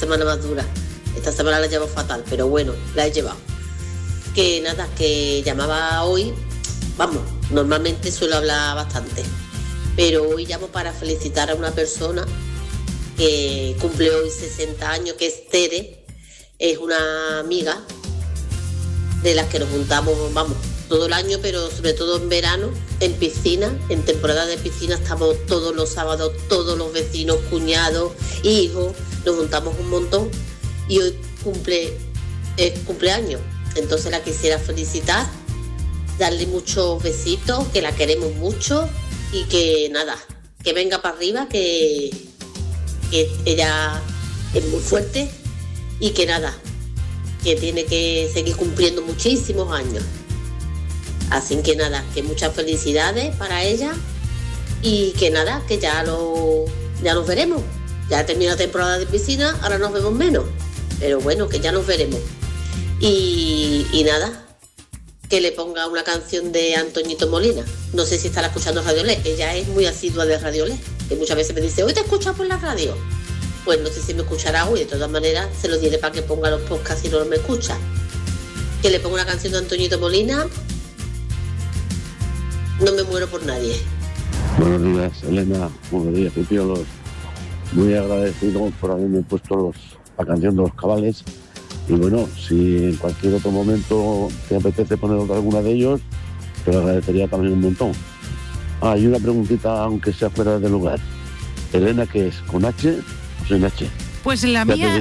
semana más dura. Esta semana la llevo fatal, pero bueno, la he llevado. Que nada, que llamaba hoy, vamos, normalmente suelo hablar bastante, pero hoy llamo para felicitar a una persona que cumple hoy 60 años, que es Tere. Es una amiga de las que nos juntamos, vamos, todo el año, pero sobre todo en verano, en piscina, en temporada de piscina estamos todos los sábados, todos los vecinos, cuñados, hijos, nos juntamos un montón y hoy cumpleaños. Entonces la quisiera felicitar, darle muchos besitos, que la queremos mucho y que nada, que venga para arriba, que ella es muy fuerte y que nada, que tiene que seguir cumpliendo muchísimos años. Así que nada, que muchas felicidades para ella y que nada, que ya nos veremos. Ya termina la temporada de piscina, ahora nos vemos menos, pero bueno, que ya nos veremos. Y nada, que le ponga una canción de Antoñito Molina. No sé si estará escuchando Radio Le, ella es muy asidua de Radio Le, que muchas veces me dice, hoy te escuchas por la radio. Pues no sé si me escuchará hoy, de todas maneras se lo diré para que ponga los podcasts si no me escucha. Que le ponga una canción de Antoñito Molina, No me muero por nadie. Buenos días, Elena. Buenos días, Pipiolos. Muy agradecido por haberme puesto la canción de Los Cabales. Y bueno, si en cualquier otro momento te apetece poner alguna de ellos, te lo agradecería también un montón. Y una preguntita, aunque sea fuera de lugar. Elena, ¿qué es? ¿Con H o sin H? Pues la mía